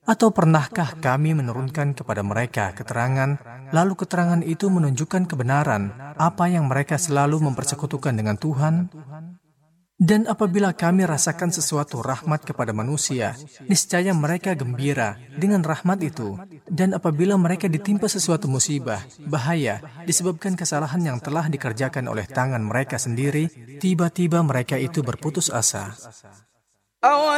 Atau pernahkah kami menurunkan kepada mereka keterangan, lalu keterangan itu menunjukkan kebenaran, apa yang mereka selalu mempersekutukan dengan Tuhan? Dan apabila kami rasakan sesuatu rahmat kepada manusia, niscaya mereka gembira dengan rahmat itu. Dan apabila mereka ditimpa sesuatu musibah, bahaya, disebabkan kesalahan yang telah dikerjakan oleh tangan mereka sendiri, tiba-tiba mereka itu berputus asa.